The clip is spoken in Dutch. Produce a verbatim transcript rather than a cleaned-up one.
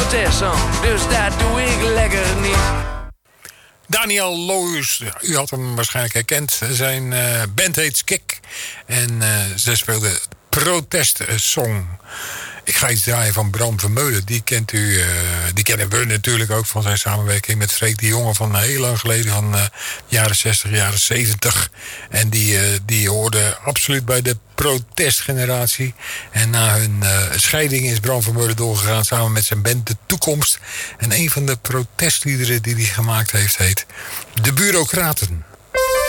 protestsong, dus dat doe ik lekker niet. Daniel Loos, u had hem waarschijnlijk herkend. Zijn uh, band heet Skik. En uh, ze speelde protestsong. Ik ga iets draaien van Bram Vermeulen. Die kent u, uh, die kennen we natuurlijk ook van zijn samenwerking met Freek de Jonge van heel lang geleden, van uh, jaren zestig, jaren zeventig. En die, uh, die hoorde absoluut bij de protestgeneratie. En na hun uh, scheiding is Bram Vermeulen doorgegaan samen met zijn band De Toekomst. En een van de protestliederen die hij gemaakt heeft heet De Bureaucraten.